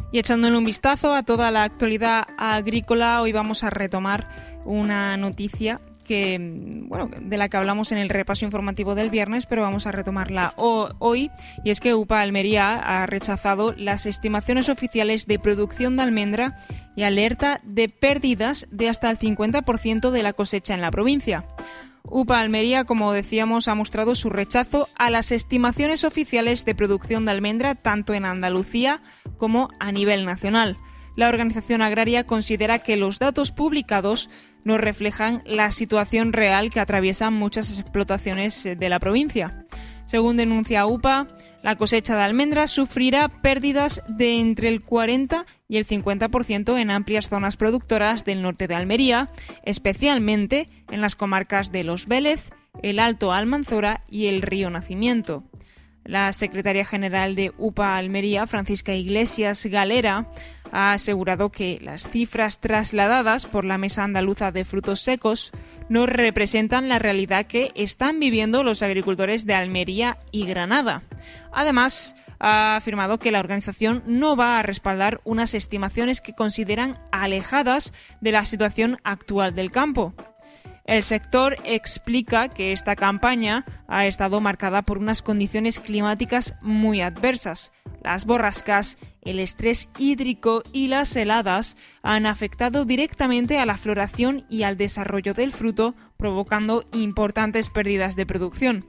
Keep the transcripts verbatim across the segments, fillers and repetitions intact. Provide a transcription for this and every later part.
Y echándole un vistazo a toda la actualidad agrícola, hoy vamos a retomar una noticia que, bueno, de la que hablamos en el repaso informativo del viernes, pero vamos a retomarla hoy, y es que UPA Almería ha rechazado las estimaciones oficiales de producción de almendra y alerta de pérdidas de hasta el cincuenta por ciento de la cosecha en la provincia. UPA Almería, como decíamos, ha mostrado su rechazo a las estimaciones oficiales de producción de almendra tanto en Andalucía como a nivel nacional. La organización agraria considera que los datos publicados no reflejan la situación real que atraviesan muchas explotaciones de la provincia. Según denuncia UPA, la cosecha de almendras sufrirá pérdidas de entre el cuarenta y el cincuenta por ciento en amplias zonas productoras del norte de Almería, especialmente en las comarcas de Los Vélez, el Alto Almanzora y el Río Nacimiento. La secretaria general de UPA Almería, Francisca Iglesias Galera, ha asegurado que las cifras trasladadas por la Mesa Andaluza de Frutos Secos no representan la realidad que están viviendo los agricultores de Almería y Granada. Además, ha afirmado que la organización no va a respaldar unas estimaciones que consideran alejadas de la situación actual del campo. El sector explica que esta campaña ha estado marcada por unas condiciones climáticas muy adversas. Las borrascas, el estrés hídrico y las heladas han afectado directamente a la floración y al desarrollo del fruto, provocando importantes pérdidas de producción.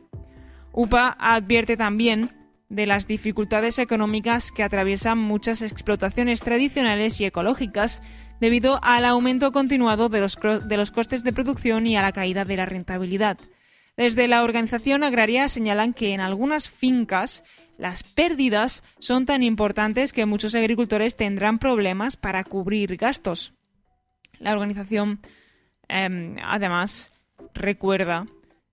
UPA advierte también de las dificultades económicas que atraviesan muchas explotaciones tradicionales y ecológicas debido al aumento continuado de los, de los costes de producción y a la caída de la rentabilidad. Desde la organización agraria señalan que en algunas fincas las pérdidas son tan importantes que muchos agricultores tendrán problemas para cubrir gastos. La organización, eh, además, recuerda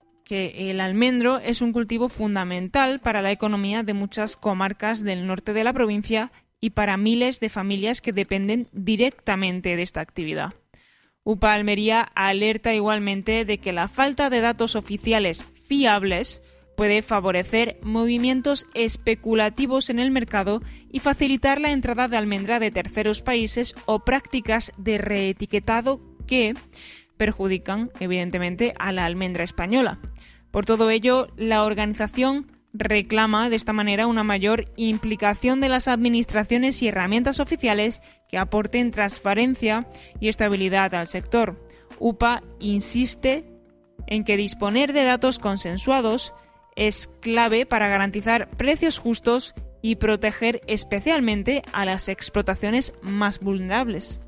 que el almendro es un cultivo fundamental para la economía de muchas comarcas del norte de la provincia y para miles de familias que dependen directamente de esta actividad. UPA Almería alerta igualmente de que la falta de datos oficiales fiables puede favorecer movimientos especulativos en el mercado y facilitar la entrada de almendra de terceros países o prácticas de reetiquetado que perjudican, evidentemente, a la almendra española. Por todo ello, la organización reclama de esta manera una mayor implicación de las administraciones y herramientas oficiales que aporten transparencia y estabilidad al sector. UPA insiste en que disponer de datos consensuados es clave para garantizar precios justos y proteger especialmente a las explotaciones más vulnerables.